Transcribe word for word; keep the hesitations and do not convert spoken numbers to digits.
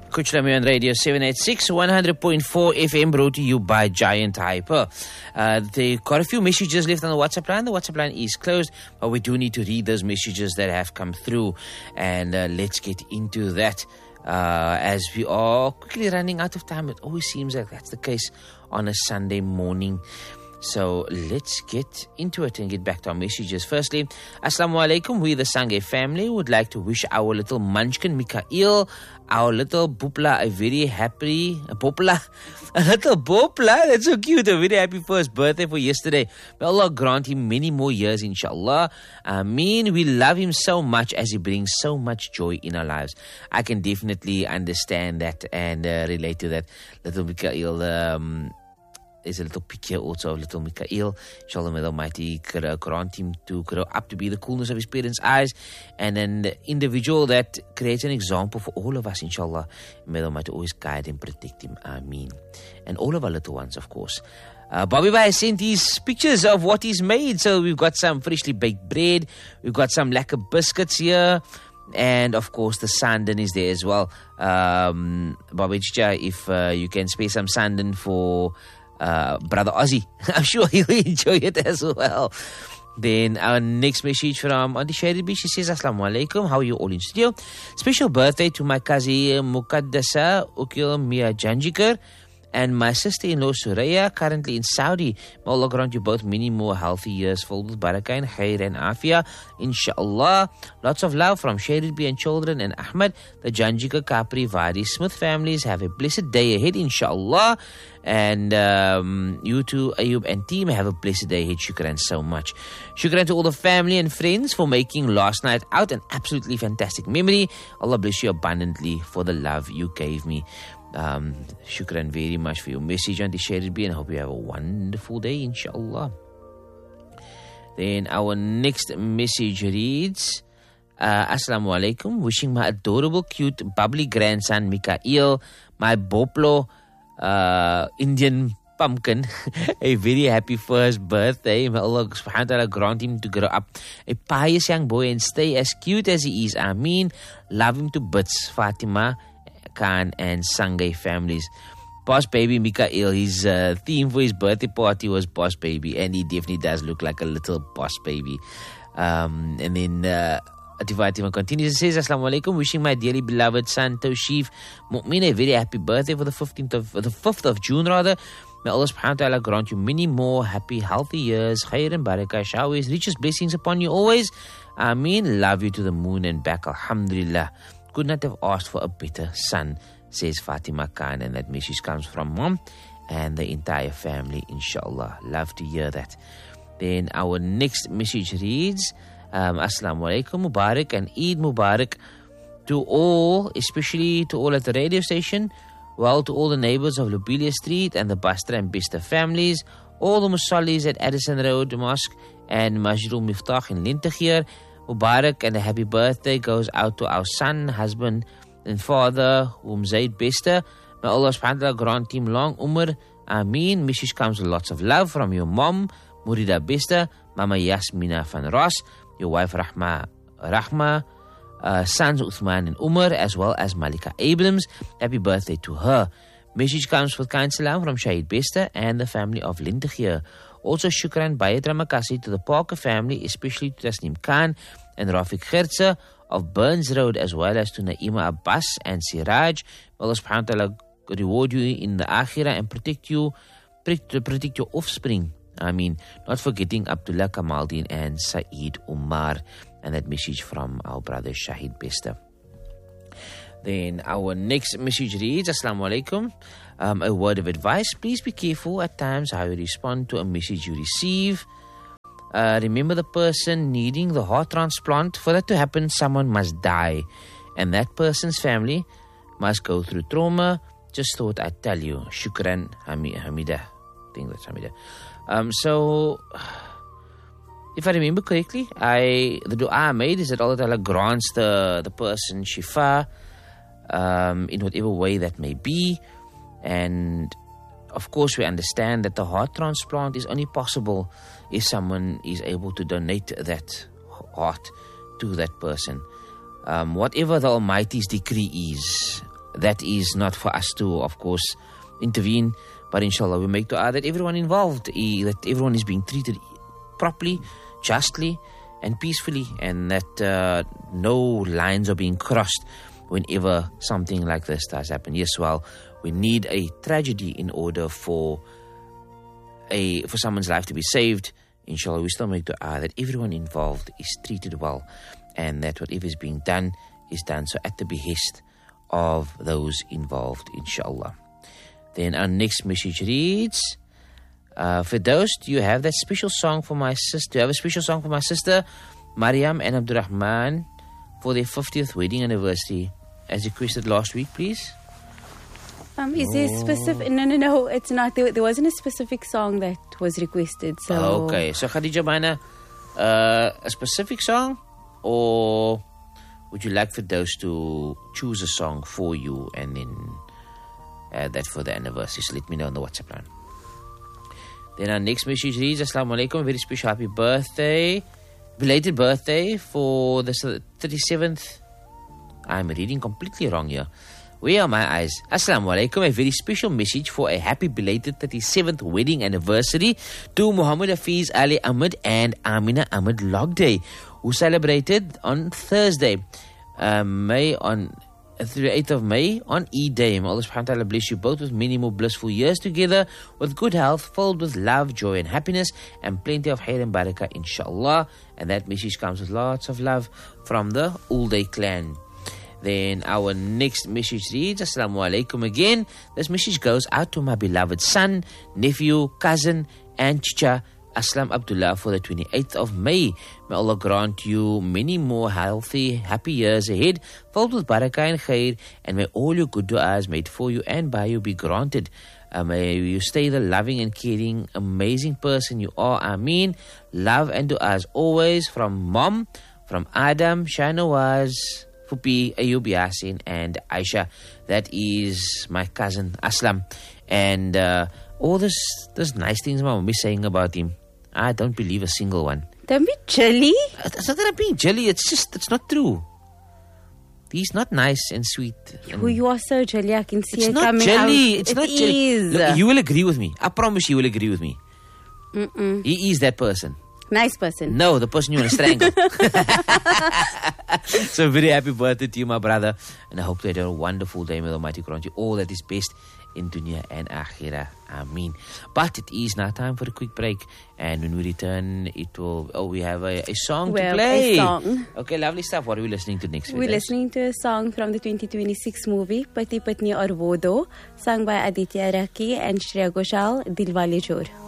Kuchlami on Radio seven eighty-six, one hundred point four F M, brought to you by Giant Hyper. Uh, there got a few messages left on the WhatsApp line. The WhatsApp line is closed, but we do need to read those messages that have come through. And uh, let's get into that. Uh, as we are quickly running out of time. It always seems like that's the case on a Sunday morning. So let's get into it and get back to our messages. Firstly, Assalamu alaikum. We, the Sange family, would like to wish our little munchkin Mikael, our little Bopla, a very happy, a Bopla, a little Bopla, that's so cute, a very happy first birthday for yesterday. May Allah grant him many more years, inshallah. Ameen. We love him so much as he brings so much joy in our lives. I can definitely understand that and uh, relate to that. Little Mikael, um, There's a little picture also of little Mikael. Inshallah, may the Almighty grant him to grow up to be the coolness of his parents' eyes and an individual that creates an example for all of us, inshallah. May the Almighty always guide and protect him. Ameen. And all of our little ones, of course. Uh, Bobby Bhai sent these pictures of what he's made. So we've got some freshly baked bread. We've got some lekker biscuits here. And, of course, the sanden is there as well. Um, Bobby Chicha, if uh, you can spare some sanden for... Uh, Brother Ozzy, I'm sure he'll enjoy it as well. Then our next message from Auntie Sharibi, she says, Assalamu alaikum, how are you all in studio? Special birthday to my cousin Mukaddasa Ukil Mia Janjikar and my sister-in-law Suraya, currently in Saudi. May Allah grant you both many more healthy years filled with barakah and khair and afia, inshallah. Lots of love from Sharibi and children and Ahmed, the Janjikar, Capri, Vadi, Smith families. Have a blessed day ahead, inshallah. And um, you too, Ayub and team, have a blessed day ahead. Shukran so much. Shukran to all the family and friends for making last night out an absolutely fantastic memory. Allah bless you abundantly for the love you gave me. Um, shukran very much for your message, Auntie Sharibi, and I hope you have a wonderful day, inshallah. Then our next message reads, uh, Assalamu alaikum. Wishing my adorable, cute, bubbly grandson Mikael, my Boplo, Uh, Indian pumpkin, a very happy first birthday. May Allah subhanahu wa ta'ala grant him to grow up a pious young boy and stay as cute as he is. Ameen. Love him to bits. Fatima, Khan and Sangai families. Boss Baby Mikael, his uh, theme for his birthday party was Boss Baby, and he definitely does look like a little boss baby. Um, and then uh, Fatima continues and says, Assalamu alaikum, wishing my dearly beloved son Tawshif Mu'min a very happy birthday for the fifteenth of the fifth of June rather. May Allah subhanahu wa ta'ala grant you many more happy, healthy years, khair and barakah, showers, richest blessings upon you always. Ameen. Love you to the moon and back. Alhamdulillah. Could not have asked for a better son, says Fatima Khan, and that message comes from mom and the entire family, inshallah. Love to hear that. Then our next message reads, Um, Assalamu alaikum, Mubarak and Eid Mubarak to all, especially to all at the radio station, well, to all the neighbors of Lobelia Street and the Bastra and Bista families, all the Musallis at Addison Road Mosque and Majrul Miftah in Lintakhir. Mubarak and a happy birthday goes out to our son, husband and father, Um Zaid Bista. May Allah subhanahu wa ta'ala grant him long umr. Ameen. Message comes with lots of love from your mom, Murida Bista, Mama Yasmina van Ross, your wife Rahma, Rahma, uh, sons Uthman and Umar, as well as Malika Abrams. Happy birthday to her. Message comes with kind salam from Shahid Besta and the family of Lintakhir. Also shukran bayat ramakasi to the Parker family, especially to Tasnim Khan and Rafiq Khertza of Burns Road, as well as to Naima Abbas and Siraj. May Allah subhanahu wa ta'ala reward you in the akhirah and protect you, protect your offspring. I mean, not forgetting Abdullah Kamaldeen and Saeed Umar. And that message from our brother Shahid Besta. Then our next message reads, Assalamu alaikum. Um, a word of advice. Please be careful at times how you respond to a message you receive. Uh, remember the person needing the heart transplant. For that to happen, someone must die. And that person's family must go through trauma. Just thought I'd tell you. Shukran, Hamida. I think that's Hamida. Um, so, if I remember correctly, I the dua I made is that Allah Ta'ala grants the, the person shifa um, in whatever way that may be. And, of course, we understand that the heart transplant is only possible if someone is able to donate that heart to that person. Um, whatever the Almighty's decree is, that is not for us to, of course, intervene. But inshallah, we make dua that everyone involved, eh, that everyone is being treated properly, justly, and peacefully, and that uh, no lines are being crossed whenever something like this does happen. Yes, well, we need a tragedy in order for a for someone's life to be saved. Inshallah, we still make dua that everyone involved is treated well, and that whatever is being done is done so at the behest of those involved, inshallah. Then our next message reads, uh, Firdaus, do you have that special song for my sister? Do you have a special song for my sister, Mariam and Abdurrahman, for their fiftieth wedding anniversary, as requested last week, please? Um, is there a specific... No, no, no, it's not. There, there wasn't a specific song that was requested, so... Okay, so Khadija Baina, uh, a specific song? Or would you like for those to choose a song for you and then add that for the anniversary? So let me know on the WhatsApp line. Then our next message reads, Assalamu alaikum, a very special happy birthday. Belated birthday for the thirty-seventh. I'm reading completely wrong here. Where are my eyes? Assalamu alaikum, a very special message for a happy belated thirty-seventh wedding anniversary to Muhammad Hafiz Ali Ahmed and Amina Ahmed Logday, who celebrated on Thursday, uh, May on the eighth of May on Eid Day. May Allah subhanahu wa ta'ala bless you both with many more blissful years together, with good health, filled with love, joy and happiness, and plenty of khair and barakah, inshallah. And that message comes with lots of love from the Ulday clan. Then our next message reads, Assalamu alaikum again. This message goes out to my beloved son, nephew, cousin, and chicha, Aslam Abdullah, for the twenty-eighth of May. May Allah grant you many more healthy, happy years ahead, filled with barakah and khair, and may all your good du'as made for you and by you be granted. Uh, may you stay the loving and caring, amazing person you are. Ameen. Love and du'as always from Mom, from Adam, Shahnawaz, Fupi, Ayub Yasin, and Aisha. That is my cousin Aslam. And uh, all this, this nice things my mom is saying about him, I don't believe a single one. Don't be jelly. It's not that I'm being jelly. It's just, it's not true. He's not nice and sweet. You, you are so jelly. I can see it's it not coming jelly. out. It's it not jelly. is. Look, you will agree with me. I promise you will agree with me. Mm-mm. He is that person. Nice person. No, the person you want to strangle. So very happy birthday to you, my brother. And I hope that you have a wonderful day. May the Almighty grant you all that is best in dunya and akhirah. Ameen. But it is now time for a quick break. And when we return, it will... Oh, we have a, a song well, to play. a song. Okay, lovely stuff. What are we listening to next week? We're listening to a song from the twenty twenty-six movie, Pati Patni Aur Wo Do, sung by Aditya Rakhi and Shreya Ghoshal, Dilwale Chor.